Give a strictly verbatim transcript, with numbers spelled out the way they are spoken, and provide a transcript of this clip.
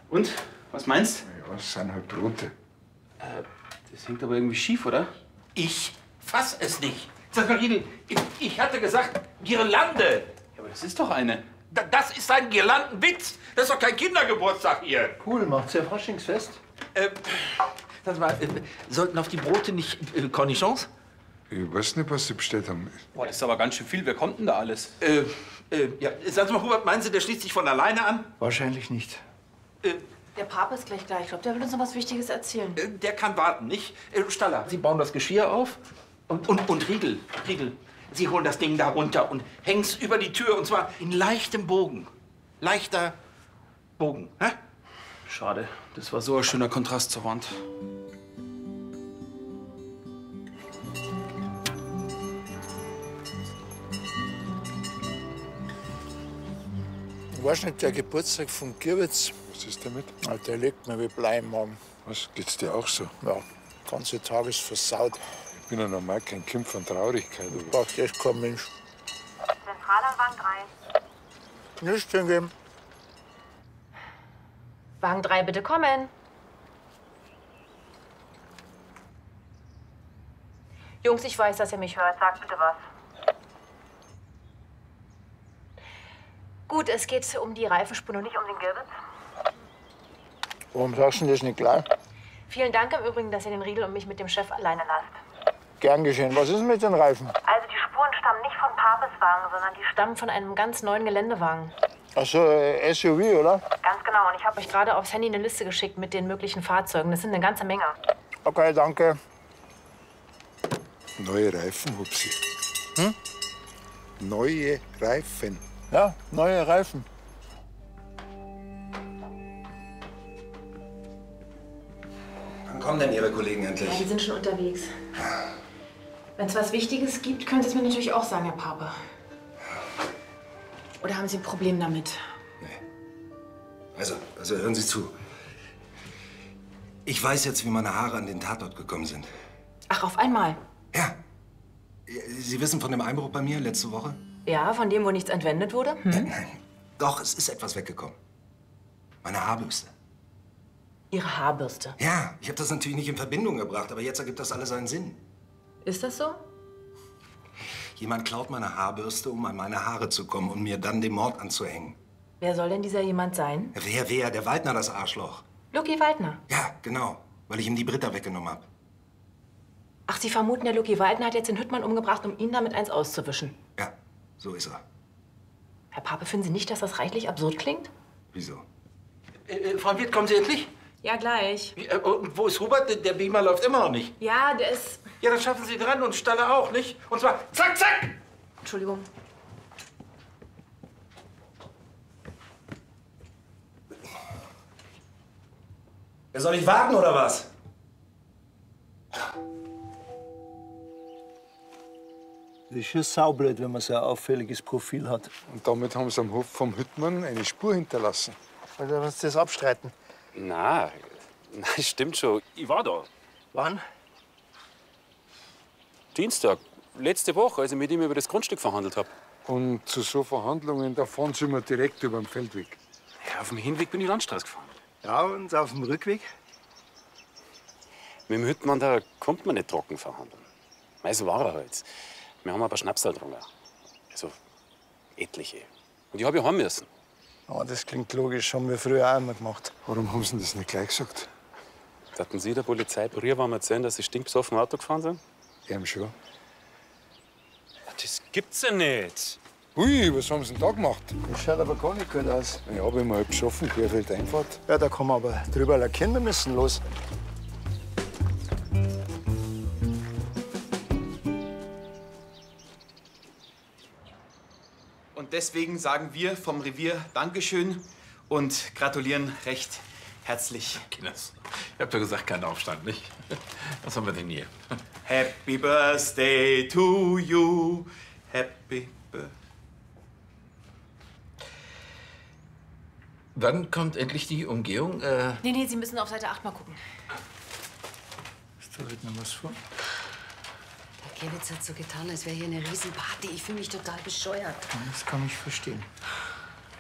Und? Was meinst du? Ja, es sind halt Brote. Äh, das hängt aber irgendwie schief, oder? Ich fass es nicht. Sag mal, Riedel, ich, ich hatte gesagt, Girlande. Ja, aber das ist doch eine. Da, das ist ein Girlandenwitz. Das ist doch kein Kindergeburtstag hier. Cool, macht's ja Faschingsfest. Äh, sag mal, äh, sollten auf die Brote nicht äh, Cornichons? Ich weiß nicht, was Sie bestellt haben. Boah, das ist aber ganz schön viel. Wer kommt denn da alles? Äh, äh, ja, sagen Sie mal, Hubert, meinen Sie, der schließt sich von alleine an? Wahrscheinlich nicht. Äh, Der Papa ist gleich da. Ich glaube, der will uns noch was Wichtiges erzählen. äh, der kann warten, nicht? Äh, Staller, Sie bauen das Geschirr auf und, und, und Riegel, Riegel, Sie holen das Ding da runter und hängen's über die Tür, und zwar in leichtem Bogen. Leichter Bogen, hä? Schade. Das war so ein schöner Kontrast zur Wand. Ich weiß nicht, der Geburtstag von Girwitz, Was ist damit? der liegt mir wie Blei im Magen. Was, geht's dir auch so? Ja, der ganze Tag ist versaut. Ich bin ja normal kein Kind von Traurigkeit. Aber Braucht echt kein Mensch. Zentrale Wagen drei. Nicht hingeben. Wagen drei, bitte kommen. Jungs, ich weiß, dass ihr mich hört. Sag bitte was. Gut, es geht um die Reifenspur und nicht Nicht um den Girwitz? Warum sagst du das nicht gleich? Vielen Dank im Übrigen, dass ihr den Riedel und mich mit dem Chef alleine lasst. Gern geschehen. Was ist denn mit den Reifen? Also die Spuren stammen nicht von Papes Wagen, sondern die Stammen von einem ganz neuen Geländewagen. Ach so, äh, S U V, oder? Ganz genau. Und ich habe Ich habe euch gerade aufs Handy eine Liste geschickt mit den möglichen Fahrzeugen. Das sind eine ganze Menge. Okay, danke. neue Reifen, Hupsi. Hm? Neue Reifen. Ja, neue Reifen. Wann kommen denn Ihre Kollegen Ja, endlich? die sind schon unterwegs. Wenn es was Wichtiges gibt, können Sie es mir natürlich auch sagen, Herr Pape. Oder haben Sie ein Problem damit? Also, also hören Sie zu. Ich weiß jetzt, wie meine Haare an den Tatort gekommen sind. Ach, auf einmal? Ja. Sie wissen von dem Einbruch bei mir letzte Woche? Ja, von dem, wo nichts entwendet wurde? Hm? Nein, nein. Doch, es ist etwas weggekommen. Meine Haarbürste. Ihre Haarbürste. Ja, ich habe das natürlich nicht in Verbindung gebracht, aber jetzt ergibt das alles einen Sinn. Ist das so? Jemand klaut meine Haarbürste, um an meine Haare zu kommen und mir dann den Mord anzuhängen. Wer soll denn dieser jemand sein? Wer, wer? Der Waldner, das Arschloch. Lucky Waldner. Ja, genau. Weil ich ihm die Britta weggenommen habe. Ach, Sie vermuten, der Lucky Waldner hat jetzt den Hüttmann umgebracht, um ihn damit eins auszuwischen. Ja, so ist er. Herr Pape, finden Sie nicht, dass das reichlich absurd klingt? Wieso? Äh, äh, Frau Wirt, kommen Sie endlich? Ja, gleich. Wie, äh, und wo ist Hubert? Der- Der Beamer läuft immer noch nicht. Ja, der ist... Ja, dann schaffen Sie dran und Staller auch, nicht? Und zwar zack, zack! Entschuldigung. Ja, soll ich warten oder was? Das ist schon saublöd, wenn man so ein auffälliges Profil hat. Und damit haben sie am Hof vom Hüttmann eine Spur hinterlassen. Also, willst du das abstreiten? Na, na, stimmt schon. Ich war da. Wann? Dienstag, letzte Woche, als ich mit ihm über das Grundstück verhandelt habe. Und zu so Verhandlungen, da fahren sie immer direkt über den Feldweg. Ja, auf dem Hinweg bin ich Landstraße gefahren. Ja, und auf dem Rückweg? Mit dem Hüttmann, da kommt man nicht trocken verhandeln. Mei, so war er halt. Wir haben ein paar Schnapsal getrunken. Also etliche. Und ich habe ja heim müssen. Oh, das klingt logisch, haben wir früher auch immer gemacht. Warum haben sie denn das nicht gleich gesagt? Hatten Sie der Polizei früher mal erzählen, dass Sie stinkbesoffen Auto gefahren sind? Eben schon. Das gibt's ja nicht. Ui, was haben sie denn da gemacht? Das schaut aber gar nicht gut aus. Ja, wenn wir halb schaffen, Querfeld Einfahrt. Ja, da kann man aber drüber lackieren, wir müssen los. Und deswegen sagen wir vom Revier Dankeschön und gratulieren recht herzlich. Kinders, ihr habt ja gesagt, kein Aufstand, nicht? Was haben wir denn hier? Happy Birthday to you. Happy Birthday. Wann kommt endlich die Umgehung? Äh, Nee, nee, Sie müssen auf Seite acht mal gucken. Ist da heute noch was vor? Der Kevitz hat so getan, als wäre hier eine Riesenparty. Ich fühle mich total bescheuert. Das kann ich verstehen.